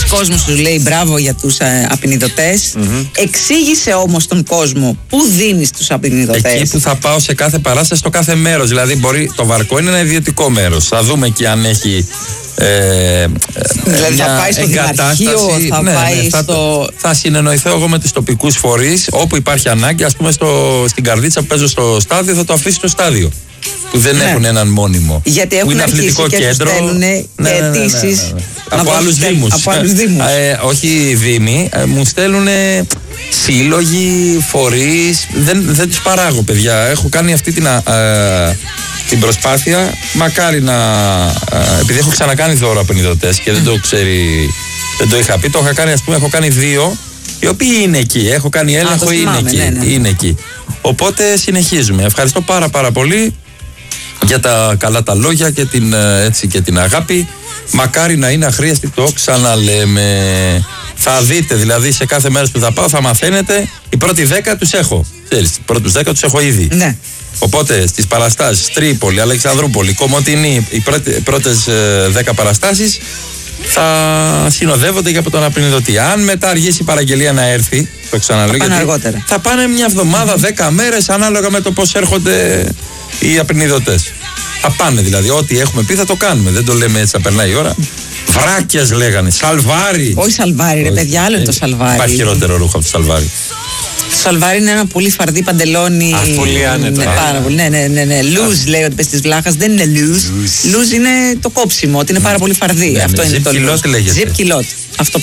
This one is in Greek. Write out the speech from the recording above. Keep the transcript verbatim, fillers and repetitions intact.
κόσμος σου λέει μπράβο για τους ε, απεινιδωτές. Mm-hmm. Εξήγησε όμως τον κόσμο πού δίνεις τους απεινιδωτές. Εκεί που θα πάω σε κάθε παράσταση, στο κάθε μέρος. Δηλαδή, μπορεί, το Βαρκό είναι ένα ιδιωτικό μέρος. Θα δούμε εκεί αν έχει. Ε, δηλαδή θα πάει στο Δημαρχείο, θα ναι, πάει ναι, θα, στο... θα συνεννοηθώ εγώ με τους τοπικούς φορείς, όπου υπάρχει ανάγκη, ας πούμε στο, στην Καρδίτσα που παίζω στο στάδιο, θα το αφήσει στο στάδιο. Που δεν ναι. έχουν έναν μόνιμο. Γιατί έχουν που είναι αρχίσει αθλητικό και κέντρο. Τους στέλνουν ναι, ναι, και ναι, ναι, αιτήσεις. ναι, ναι, ναι. Από άλλους δήμους. Από άλλους δήμους. ε, όχι οι δήμοι, ε, μου στέλνουν σύλλογοι, φορείς. Δεν, δεν τους παράγω, παιδιά. Έχω κάνει αυτή την, α, α, την προσπάθεια. Μακάρι να. Α, επειδή έχω ξανακάνει δώρο απεινιδωτές και δεν το ξέρει. Δεν το είχα πει. Το είχα κάνει, ας πούμε, έχω κάνει δύο. Οι οποίοι είναι εκεί. Έχω κάνει έλεγχο, Α, είναι θυμάμαι, εκεί. Ναι, ναι. Είναι εκεί. Οπότε συνεχίζουμε. Ευχαριστώ πάρα πάρα πολύ για τα καλά τα λόγια και την, έτσι, και την αγάπη. Μακάρι να είναι αχρίαστη, το ξαναλέμε. Θα δείτε δηλαδή σε κάθε μέρα που θα πάω, θα μαθαίνετε. Οι πρώτοι δέκα τους έχω. Ξέρεις, οι πρώτους δέκα τους έχω ήδη. Ναι. Οπότε στις παραστάσεις Τρίπολη, Αλεξανδρούπολη, Κομοτηνή, οι πρώτες δέκα παραστάσεις θα συνοδεύονται και από τον απεινιδωτή. Αν μετά αργήσει η παραγγελία να έρθει, το ξαναλέω, θα πάνε αργότερα. Θα πάνε μια εβδομάδα, δέκα μέρες, ανάλογα με το πώς έρχονται οι απεινιδωτές. Θα πάνε δηλαδή, ό,τι έχουμε πει θα το κάνουμε. Δεν το λέμε έτσι, θα περνάει η ώρα. Βράκιας λέγανε, σαλβάρι. Όχι σαλβάρι, ρε παιδιά, άλλο είναι το σαλβάρι. Υπάρχει χειρότερο ρούχο από το σαλβάρι. Το σαλβάρι είναι ένα πολύ φαρδί παντελόνι. Α, πολύ άνετο. Ναι, πάρα πολύ. Ναι, ναι, ναι. ναι. Λουζ λέει ότι πες της βλάχας, δεν είναι λουζ. Λουζ είναι το κόψιμο, ότι είναι πάρα πολύ φαρδί. Ναι, αυτό ναι, είναι zip το kilot λέγεται. Zip kilot. Αυτό